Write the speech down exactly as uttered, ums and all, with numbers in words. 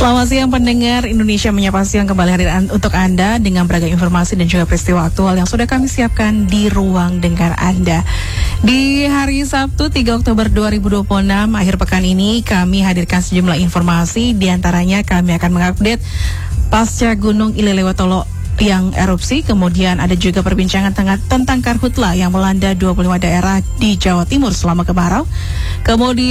Selamat siang pendengar Indonesia Menyapa Siang, kembali hadir an- untuk Anda dengan beragam informasi dan juga peristiwa aktual yang sudah kami siapkan di ruang dengar Anda. Di hari Sabtu tiga Oktober dua ribu dua puluh enam, akhir pekan ini kami hadirkan sejumlah informasi. Di antaranya kami akan mengupdate pasca Gunung Ilelewotolo yang erupsi, kemudian ada juga perbincangan tengah tentang karhutla yang melanda dua puluh lima daerah di Jawa Timur selama kemarau. Kemudian